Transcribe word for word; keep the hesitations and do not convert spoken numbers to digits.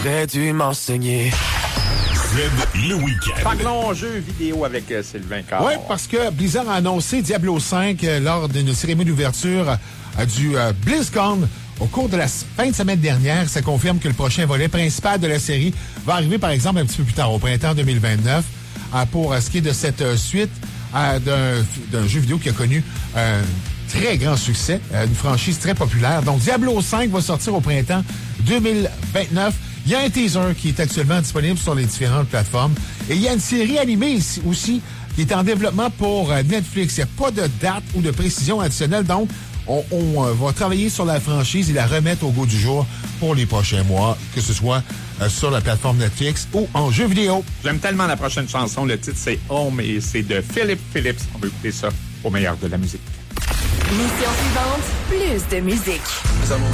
T'aurais dû m'enseigner. Z, le week-end. Parlons jeux vidéo avec euh, Sylvain Caron. Oui, parce que Blizzard a annoncé Diablo cinq euh, lors d'une cérémonie d'ouverture euh, du euh, BlizzCon. Au cours de la fin de semaine dernière, ça confirme que le prochain volet principal de la série va arriver, par exemple, un petit peu plus tard, au printemps deux mille vingt-neuf, euh, pour euh, ce qui est de cette euh, suite euh, d'un, d'un jeu vidéo qui a connu un très grand succès, euh, une franchise très populaire. Donc, Diablo cinq va sortir au printemps deux mille vingt-neuf. Il y a un teaser qui est actuellement disponible sur les différentes plateformes. Et il y a une série animée ici aussi qui est en développement pour euh, Netflix. Il n'y a pas de date ou de précision additionnelle. Donc, on, on euh, va travailler sur la franchise et la remettre au goût du jour pour les prochains mois, que ce soit euh, sur la plateforme Netflix ou en jeu vidéo. J'aime tellement la prochaine chanson. Le titre, c'est Home et c'est de Philip Phillips. On va écouter ça au meilleur de la musique. Mission suivante, plus de musique.